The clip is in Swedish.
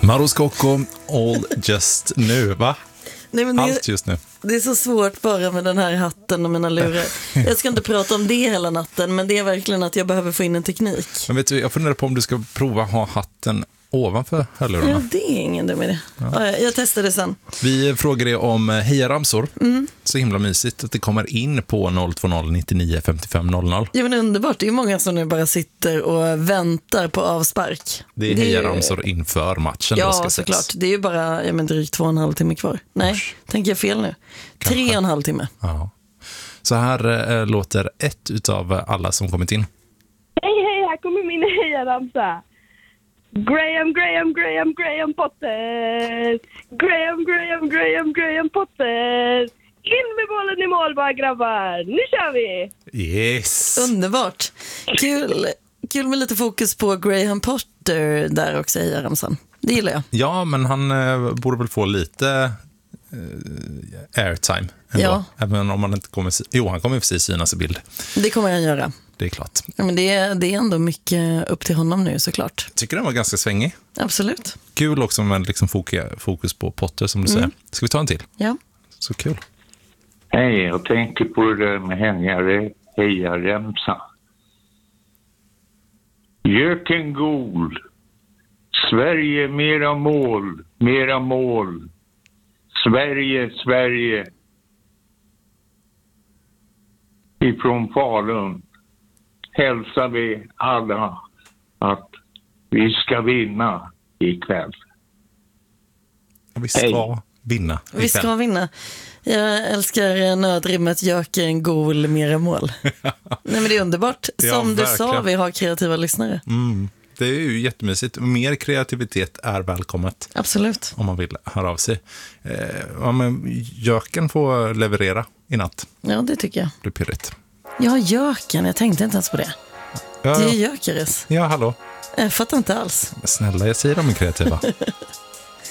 Mauro Scocco, All Just Nu, va? Nej, men Allt just nu. Det är så svårt bara med den här hatten och mina lurar. Jag ska inte prata om det hela natten, men det är verkligen att jag behöver få in en teknik. Men vet du, jag funderar på om du ska prova ha hatten ovanför hörlurarna. Ja, det är ingen dum idé. Ja, jag testar det sen. Vi frågar dig om hejaramsor. Så himla mysigt att det kommer in på 020 99 55 00. Ja, men underbart. Det är ju många som nu bara sitter och väntar på avspark. Det är hejaramsor inför matchen. Ja, då ska såklart. ses. Det är ju bara drygt 2,5 timme kvar. Nej, tänker jag fel nu. 3,5 timme. Ja. Så här låter ett utav alla som kommit in. Hej, här kommer min hejaramsa. Graham Potter. Graham Potter. In med bollen i mål bara, grabbar. Nu kör vi! Yes! Underbart. Kul med lite fokus på Graham Potter där också i ramsan. Det gillar jag. Ja, men han borde väl få lite airtime ändå. Ja. Även om han inte kommer... Jo, han kommer precis synas i bild. Det kommer han göra. Det är klart. Ja, men det är ändå mycket upp till honom nu, såklart. Tycker den var ganska svängig. Absolut. Kul också med liksom fokus på Potter, som du säger. Ska vi ta en till? Ja. Så kul. Hej, jag tänker på det där med hejaremsa. Jöken gol. Sverige mera mål, mera mål. Sverige. Ifrån Falun hälsar vi alla att vi ska vinna ikväll. Vi ska vinna. Vi ska vinna. Jag älskar nödrimmet Jöken gol mera mål. Nej, men det är underbart. Ja, Som du verkligen. sa, vi har kreativa lyssnare. Det är ju jättemysigt. Mer kreativitet är välkommet. Absolut. Om man vill höra av sig. Ja, men Jöken får leverera i natt. Ja, det tycker jag. Det är pirrigt. Ja, Jöken. Jag tänkte inte ens på det. Ja, Det är Jökeres. ja, hallå. Jag fattar inte alls. Snälla, jag säger de är kreativa.